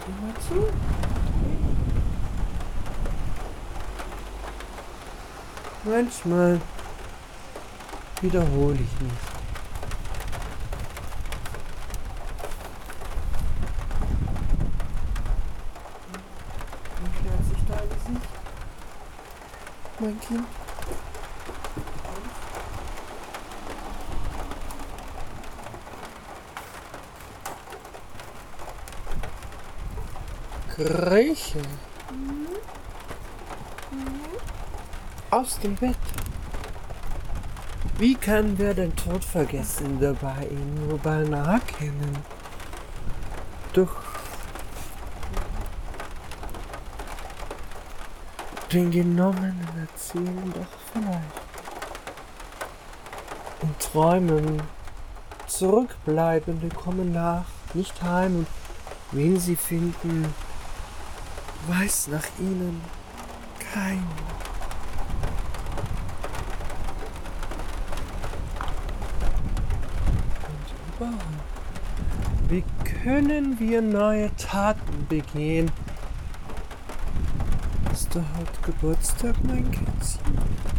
Immer zu. Manchmal wiederhole ich mich. Wie klärt sich dein Gesicht, mein Kind? Grieche. Aus dem Bett. Wie kann wer den Tod vergessen, dabei ihn nur beinahe kennen? Doch den Genommenen erzählen doch vielleicht. Und Träumen Zurückbleibende kommen nach, nicht heim, und wen sie finden, weiß nach ihnen kein. Und überhaupt, wie können wir neue Taten begehen? Hast du heute Geburtstag, mein Kätzchen?